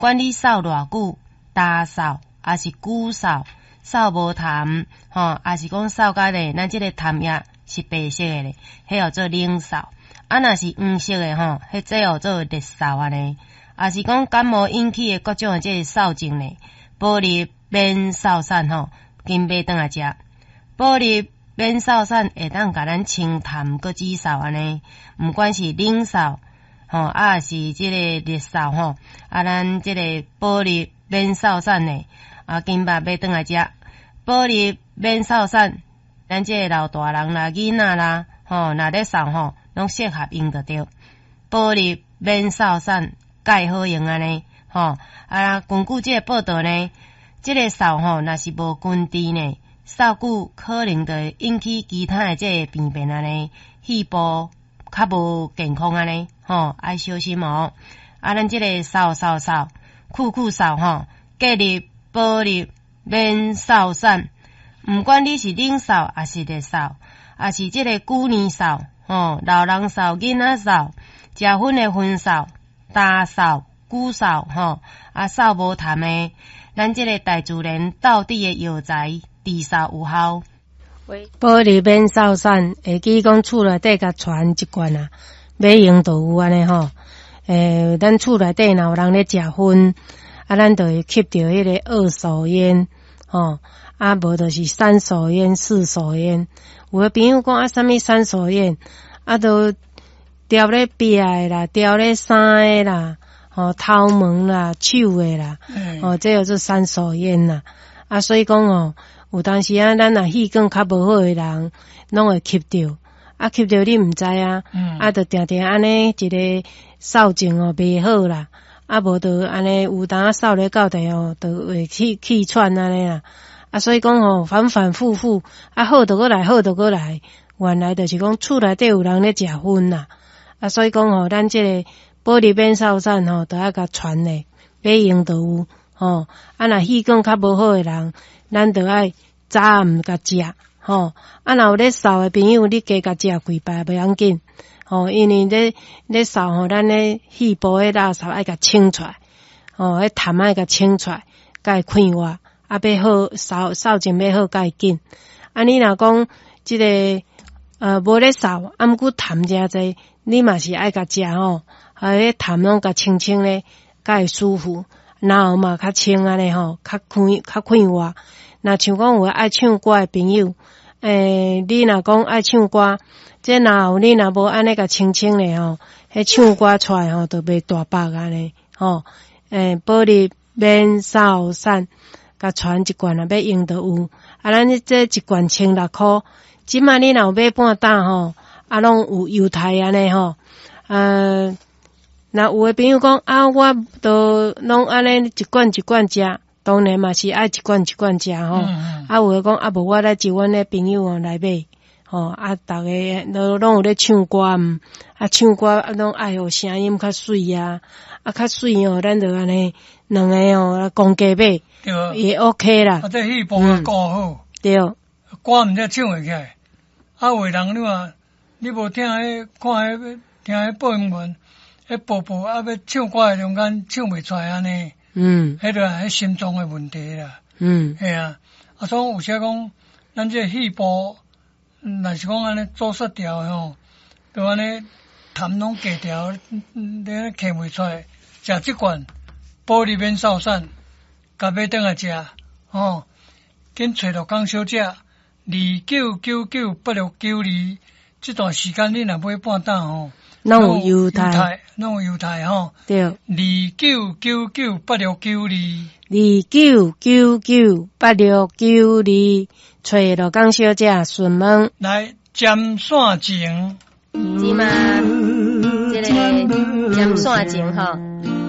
管你扫偌久，大扫还是久扫，扫无痰，还是讲扫甲咧，咱即个痰液是白色的咧，迄叫做冷扫。啊，若是黄色的迄这叫做热扫安尼。啊是讲感冒引起的各种的即个扫症咧，保利免扫散紧买转来食。保利免扫散会当甲咱清痰搁止扫安尼，毋管是冷扫啊是即个热扫啊咱即个保利免扫散咧啊紧买转来食。保利免扫散，咱即个老大人啦、囡仔啦若咧扫拢适合用得着。保利免扫散介好用安尼根据即个报道呢，即个扫若是无根治呢，扫久可能就会引起其他的即个病变安尼，肺部较无健康安尼爱小心啊咱即个扫扫扫扫隔离保利免扫散，毋管你是冷扫还是热扫，还是即个旧年扫老人扫、囡仔扫、食薰的薰扫、大扫、久扫扫无痰的，咱即个大自然道地的药材治扫有效。 保利免扫散，会记讲厝内底甲传一罐啊，买用就有安尼咱厝内底若有人咧食薰，咱就会吸着迄个二手烟无就是三手烟、四手烟。有的朋友讲啥物三手烟，都叼咧鼻的啦，叼咧衫的啦，头毛啦、手的啦，这叫做三手烟啦。所以讲有当时咱若气管较无好的人，拢会吸着，吸着你毋知就定定安尼一个扫症袂好啦，无就安尼有当扫咧到底就会气喘安尼啦。所以讲反反复复好就过来，好就过来，原来就是讲厝内底有人咧食薰啦。所以讲咱即个保利免扫散都要甲传咧，买用就有若气管较无好的人，咱就要早暗甲食若有咧扫的朋友，你加甲食几摆袂要紧因为咧扫咱咧肺部的垃圾爱甲清出来迄痰爱甲清出来，甲会快活要好扫症要好较会紧。你若讲即个无咧扫毋过痰诚济，你嘛是爱甲食迄痰拢甲清清咧，较会舒服，然后嘛较清安尼较快活。若像讲有爱唱歌的朋友，你若讲爱唱歌，这若有你若无安尼甲清清咧迄唱歌出来就袂大白安尼保利免扫散，甲传一罐要用就有咱这一罐16箍，即摆你若有买半担拢有优待安尼若有的朋友讲我都拢安尼一罐一罐食，当然嘛是爱一罐一罐食有的讲无我来招阮的朋友来买逐个拢有咧唱歌唱歌拢爱互声音较水较水咱就安尼两个公价买也 OK 啦。 这肺部也顾好， 对， 歌毋则唱会起来。有的人你无听看听报新闻，播要唱歌的中间唱袂出来安尼，迄个心脏的问题啦。所以有时讲咱这肺部，若是讲安尼阻塞掉就安尼痰拢隔掉，你咳袂出来，食这罐保利免扫散，甲买转来食紧找到江小姐29998692，这段时间你若买半担拢有优待，对，29998692，29998692，找到江小姐询问来尖线情， 是吗？这个尖线情